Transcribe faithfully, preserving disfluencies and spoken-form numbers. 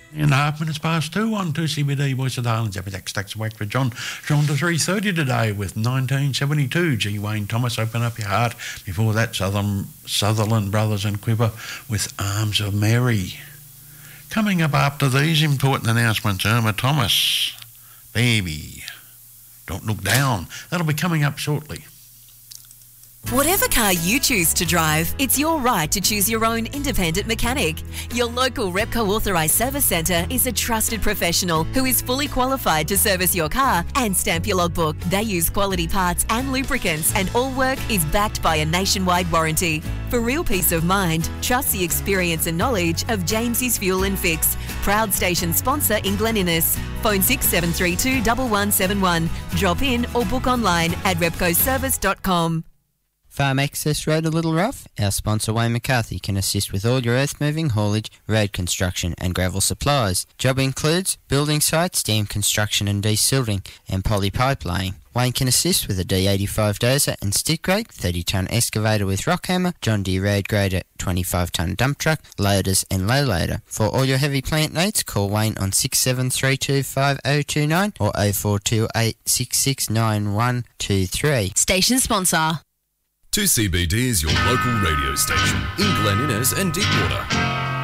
In half minutes past two on two C B D, Voice of the Highlands, Epitac Stacks of Whack for John. John to three thirty today with nineteen seventy-two. G. Wayne Thomas, Open Up Your Heart. Before that, Southern, Sutherland Brothers and Quiver with Arms of Mary. Coming up after these important announcements, Irma Thomas, Baby, Don't Look Down. That'll be coming up shortly. Whatever car you choose to drive, it's your right to choose your own independent mechanic. Your local Repco Authorised Service Centre is a trusted professional who is fully qualified to service your car and stamp your logbook. They use quality parts and lubricants, and all work is backed by a nationwide warranty. For real peace of mind, trust the experience and knowledge of Jamesy's Fuel and Fix, proud station sponsor in Glen Innes. Phone six seven three two, one one seven one. Drop in or book online at repco service dot com. Farm Access Road a little rough? Our sponsor Wayne McCarthy can assist with all your earth moving, haulage, road construction and gravel supplies. Job includes building sites, dam construction and desilting and poly pipe laying. Wayne can assist with a D eighty-five dozer and stick rake, thirty tonne excavator with rock hammer, John Deere road grader, twenty-five tonne dump truck, loaders and low loader. For all your heavy plant needs, call Wayne on six seven three two five oh two nine or oh four two eight six six nine one two three. Station sponsor. two C B D is your local radio station in Glen Innes and Deepwater.